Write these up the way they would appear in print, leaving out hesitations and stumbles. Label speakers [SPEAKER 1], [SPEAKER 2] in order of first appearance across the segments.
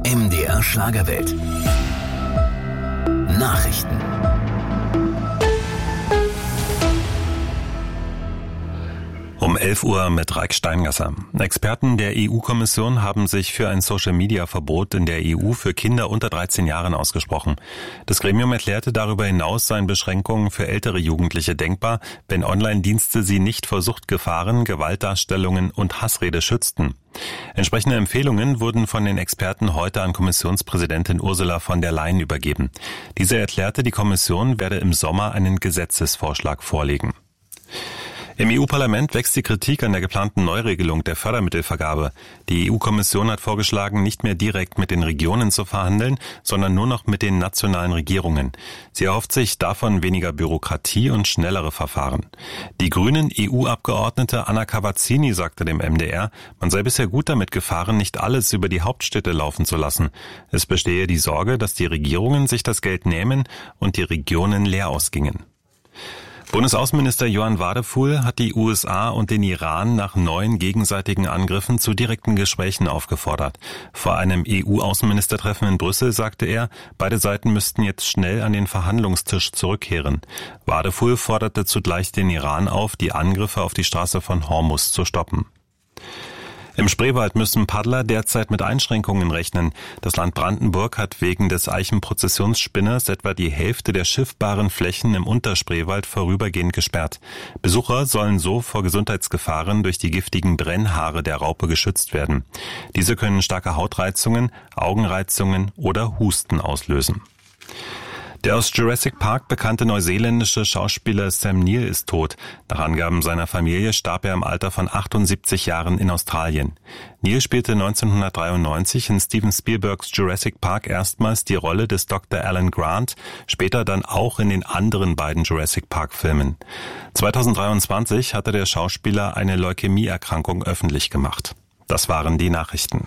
[SPEAKER 1] MDR Schlagerwelt. Nachrichten.
[SPEAKER 2] Um 11 Uhr mit Raik Steingasser. Experten der EU-Kommission haben sich für ein Social-Media-Verbot in der EU für Kinder unter 13 Jahren ausgesprochen. Das Gremium erklärte, darüber hinaus seien Beschränkungen für ältere Jugendliche denkbar, wenn Online-Dienste sie nicht vor Suchtgefahren, Gewaltdarstellungen und Hassrede schützten. Entsprechende Empfehlungen wurden von den Experten heute an Kommissionspräsidentin Ursula von der Leyen übergeben. Diese erklärte, die Kommission werde im Sommer einen Gesetzesvorschlag vorlegen. Im EU-Parlament wächst die Kritik an der geplanten Neuregelung der Fördermittelvergabe. Die EU-Kommission hat vorgeschlagen, nicht mehr direkt mit den Regionen zu verhandeln, sondern nur noch mit den nationalen Regierungen. Sie erhofft sich davon weniger Bürokratie und schnellere Verfahren. Die grünen EU-Abgeordnete Anna Cavazzini sagte dem MDR, man sei bisher gut damit gefahren, nicht alles über die Hauptstädte laufen zu lassen. Es bestehe die Sorge, dass die Regierungen sich das Geld nehmen und die Regionen leer ausgingen. Bundesaußenminister Johann Wadephul hat die USA und den Iran nach neuen gegenseitigen Angriffen zu direkten Gesprächen aufgefordert. Vor einem EU-Außenministertreffen in Brüssel sagte er, beide Seiten müssten jetzt schnell an den Verhandlungstisch zurückkehren. Wadephul forderte zugleich den Iran auf, die Angriffe auf die Straße von Hormuz zu stoppen. Im Spreewald müssen Paddler derzeit mit Einschränkungen rechnen. Das Land Brandenburg hat wegen des Eichenprozessionsspinners etwa die Hälfte der schiffbaren Flächen im Unterspreewald vorübergehend gesperrt. Besucher sollen so vor Gesundheitsgefahren durch die giftigen Brennhaare der Raupe geschützt werden. Diese können starke Hautreizungen, Augenreizungen oder Husten auslösen. Der aus Jurassic Park bekannte neuseeländische Schauspieler Sam Neill ist tot. Nach Angaben seiner Familie starb er im Alter von 78 Jahren in Australien. Neill spielte 1993 in Steven Spielbergs Jurassic Park erstmals die Rolle des Dr. Alan Grant, später dann auch in den anderen beiden Jurassic Park-Filmen. 2023 hatte der Schauspieler eine Leukämieerkrankung öffentlich gemacht. Das waren die Nachrichten.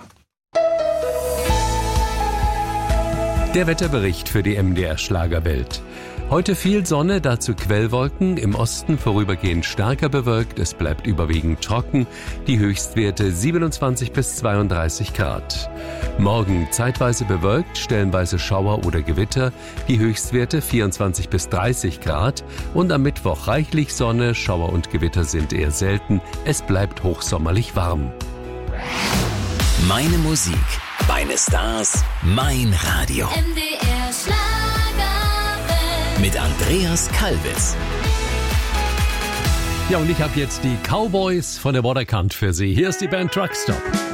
[SPEAKER 3] Der Wetterbericht für die MDR Schlagerwelt. Heute viel Sonne, dazu Quellwolken, im Osten vorübergehend stärker bewölkt, es bleibt überwiegend trocken, die Höchstwerte 27 bis 32 Grad. Morgen zeitweise bewölkt, stellenweise Schauer oder Gewitter, die Höchstwerte 24 bis 30 Grad und am Mittwoch reichlich Sonne, Schauer und Gewitter sind eher selten, es bleibt hochsommerlich warm.
[SPEAKER 1] Meine Musik, meine Stars, mein Radio.
[SPEAKER 4] MDR Schlagerwelt.
[SPEAKER 1] Mit Andreas Kalbitz.
[SPEAKER 3] Ja, und ich habe jetzt die Cowboys von der Waterkant für Sie. Hier ist die Band Truckstop.